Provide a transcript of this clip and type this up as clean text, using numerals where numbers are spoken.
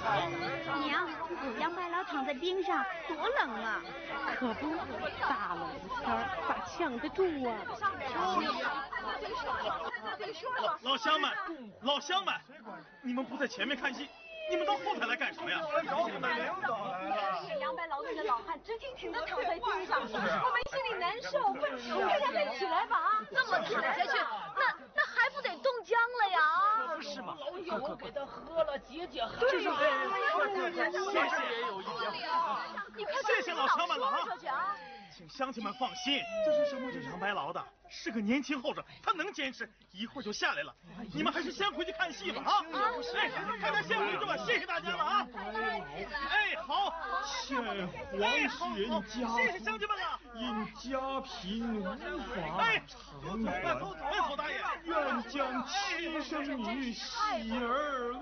娘，杨白劳躺在冰上，多冷啊！ 可不，大冷天咋抢得住啊？ 老乡们，你们不在前面看戏，你们到后台来干什么呀？ 来找你们领导来了。 是杨白劳动的老汉直挺挺的躺在冰上，我们心里难受。快让他起来吧啊！这么躺下去，那还不得冻僵了呀？ 可不是嘛，老友给他喝了解解寒。 对呀， 谢谢也有一家。 你快谢谢老乡们了啊！请乡亲们放心， 这是什么？ 这杨白劳的是个年轻后生，他能坚持，一会儿就下来了。你们还是先回去看戏吧啊！哎，大家先回去吧，谢谢大家了啊！哎，好， 欠皇室人家， 谢谢乡亲们了。 因家贫无法偿还， 走大爷， 愿将亲生女喜儿